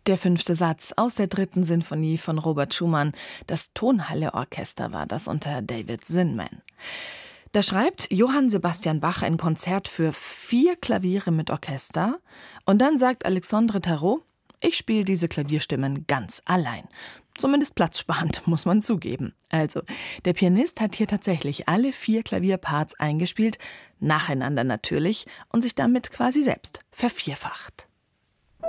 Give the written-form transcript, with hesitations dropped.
Der 5. Satz aus der 3. Sinfonie von Robert Schumann. Das Tonhalle-Orchester war das unter David Zinman. Da schreibt Johann Sebastian Bach ein Konzert für 4 Klaviere mit Orchester und dann sagt Alexandre Tarot, ich spiele diese Klavierstimmen ganz allein. Zumindest platzsparend, muss man zugeben. Also, der Pianist hat hier tatsächlich alle 4 Klavierparts eingespielt, nacheinander natürlich, und sich damit quasi selbst vervierfacht.